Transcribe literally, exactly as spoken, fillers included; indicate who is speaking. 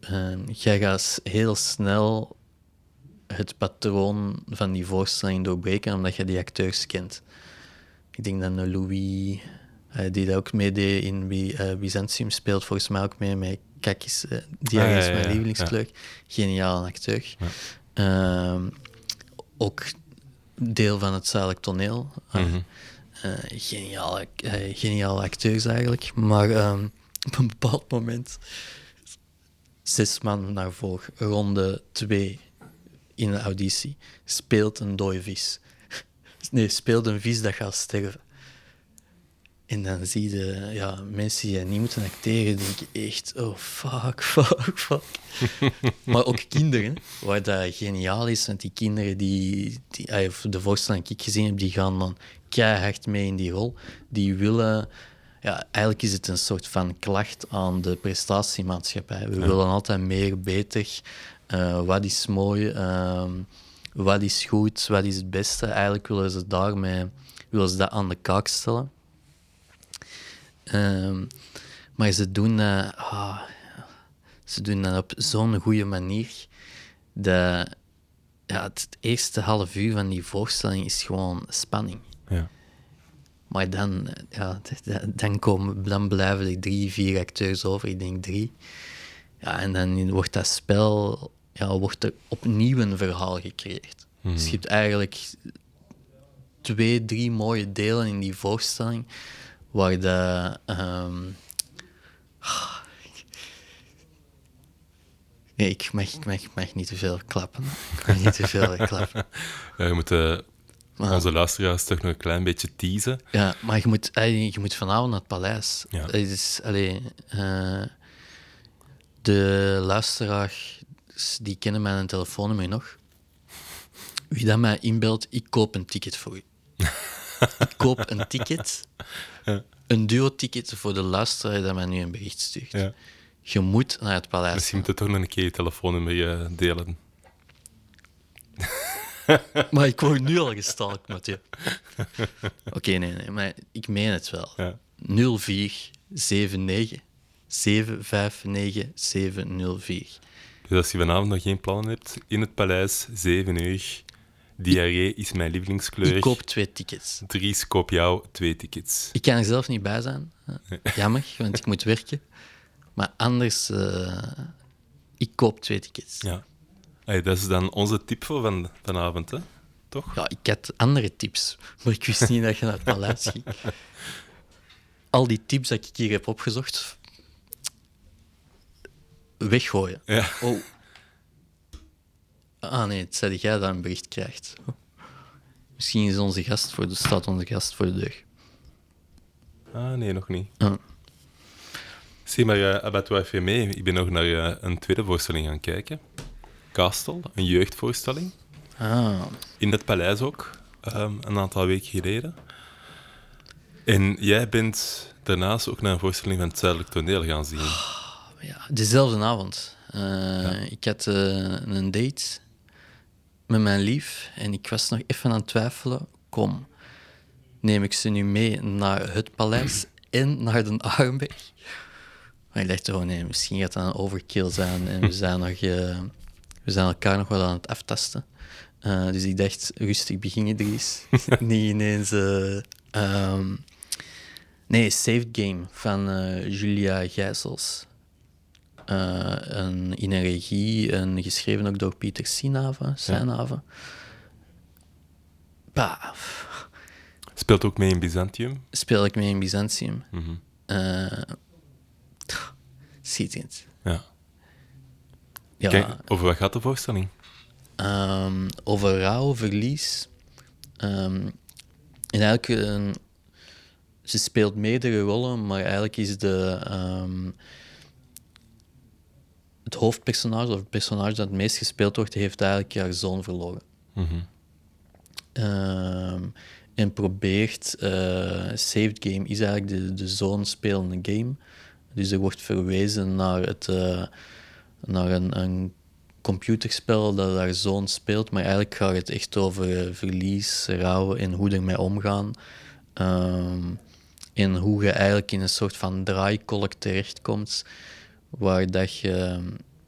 Speaker 1: uh, jij gaat heel snel het patroon van die voorstelling doorbreken, omdat je die acteurs kent. Ik denk dat een Louis, uh, die dat ook meedeed in uh, Byzantium, speelt volgens mij ook mee met Kakis. Uh, die ah, ja, is ja, mijn ja, lievelingskleur. Ja. Geniaal acteur. Ja. Uh, ook deel van het Zuidelijk Toneel. Uh, mm-hmm. uh, geniaal, uh, geniale acteurs eigenlijk. Maar um, op een bepaald moment, zes man naar voren, ronde twee in de auditie, speelt een dode vis. Nee, speelt een vis dat gaat sterven. En dan zie je ja, mensen die niet moeten acteren, denken echt, oh fuck, fuck, fuck. Maar ook kinderen, waar dat geniaal is, want die kinderen die, die of de voorstelling die ik gezien heb, die gaan dan keihard mee in die rol. Die willen, ja, eigenlijk is het een soort van klacht aan de prestatiemaatschappij. We ja. willen altijd meer, beter. Uh, wat is mooi, uh, wat is goed, wat is het beste. Eigenlijk willen ze daarmee, willen ze dat aan de kaak stellen. Uh, maar ze doen dat, oh, ze doen dat op zo'n goede manier dat ja, het eerste half uur van die voorstelling is gewoon spanning. Ja. Maar dan, ja, dan, komen, dan blijven er drie, vier acteurs over, ik denk drie. Ja, en dan wordt dat spel, ja, wordt er opnieuw een verhaal gecreëerd. Hmm. Dus je hebt eigenlijk twee, drie mooie delen in die voorstelling, waar de... Um... Nee, ik mag, ik, mag, ik mag niet te veel klappen. Ik mag niet te veel klappen.
Speaker 2: Ja, je moet uh, maar, onze luisteraars toch nog een klein beetje teasen.
Speaker 1: Ja, maar je moet, je moet vanavond naar het paleis. Ja. Dus, allee, uh, de luisteraars die kennen mijn telefoonnummer nog. Wie dat mij inbelt, ik koop een ticket voor u. Ik koop een ticket... Ja. Een duo-ticket voor de luisteraar dat mij nu een bericht stuurt. Ja. Je moet naar het paleis.
Speaker 2: Misschien moet je toch nog een keer je telefoonnummer uh, delen.
Speaker 1: Maar ik word nu al gestalkt, Mathieu. Oké, okay, nee, nee, maar ik meen het wel. Ja. nul vier zeven negen zeven vijf negen zeven nul vier.
Speaker 2: Dus als je vanavond nog geen plannen hebt, in het paleis, zeven uur... Diarree is mijn lievelingskleur.
Speaker 1: Ik koop twee tickets.
Speaker 2: Dries, koop jou twee tickets.
Speaker 1: Ik kan er zelf niet bij zijn. Jammer, want ik moet werken. Maar anders, uh, ik koop twee tickets.
Speaker 2: Ja. Hey, dat is dan onze tip voor van, vanavond, hè? Toch?
Speaker 1: Ja, ik had andere tips, maar ik wist niet dat je naar het paleis ging. Al die tips dat ik hier heb opgezocht, weggooien.
Speaker 2: Ja.
Speaker 1: Oh. Ah nee, het zei dat jij daar een bericht krijgt. Misschien is onze gast voor de, staat onze gast voor de deur.
Speaker 2: Ah, nee, nog niet.
Speaker 1: Ah.
Speaker 2: Zie maar, uh, abat-toi even mee. Ik ben nog naar uh, een tweede voorstelling gaan kijken. Castle, een jeugdvoorstelling.
Speaker 1: Ah.
Speaker 2: In het paleis ook, um, een aantal weken geleden. En jij bent daarnaast ook naar een voorstelling van het Zuidelijk Toneel gaan zien.
Speaker 1: Oh, ja, dezelfde avond. Uh, ja. Ik had uh, een date met mijn lief en ik was nog even aan het twijfelen. Kom, neem ik ze nu mee naar het paleis en naar de Arenberg? Maar ik dacht, oh nee, misschien gaat dat een overkill zijn en we zijn, nog, uh, we zijn elkaar nog wel aan het aftasten. Uh, dus ik dacht, rustig beginnen, Dries. Niet ineens... Uh, um, nee, Saved Game van uh, Julia Gijsels. Uh, een, in een regie, een, geschreven ook door Pieter Sinave, Sinave. Ja.
Speaker 2: Speelt ook mee in Byzantium?
Speaker 1: Speel ik mee in Byzantium.
Speaker 2: Mm-hmm.
Speaker 1: Uh, Schitterend.
Speaker 2: Ja.
Speaker 1: Ja.
Speaker 2: Kijk, over wat gaat de voorstelling?
Speaker 1: Um, over rouw, verlies. Um, en eigenlijk, uh, ze speelt meerdere rollen, maar eigenlijk is de... Um, het hoofdpersonage, of het personage dat het meest gespeeld wordt, heeft eigenlijk haar zoon verloren.
Speaker 2: Mm-hmm.
Speaker 1: Um, en probeert... Uh, Saved Game is eigenlijk de, de zoon spelende game. Dus er wordt verwezen naar, het, uh, naar een, een computerspel dat haar zoon speelt, maar eigenlijk gaat het echt over uh, verlies, rouw en hoe ermee omgaan. Um, en hoe je eigenlijk in een soort van draaikolk terechtkomt, waar dat je...